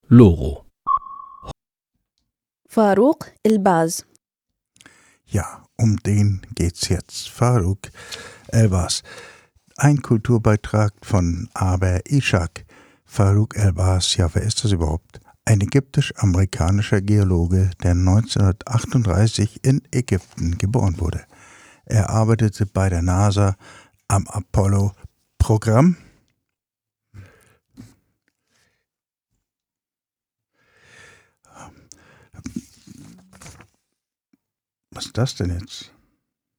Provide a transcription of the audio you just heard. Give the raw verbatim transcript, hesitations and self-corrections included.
Loro. فاروق الباز. Ja, um den geht's jetzt. Faruk Elbaz. Ein Kulturbeitrag von Aber Ishak. Faruk Elbaz, ja, wer ist das überhaupt? Ein ägyptisch-amerikanischer Geologe, der neunzehnhundertachtunddreißig in Ägypten geboren wurde. Er arbeitete bei der NASA am Apollo-Programm. Was ist das denn jetzt?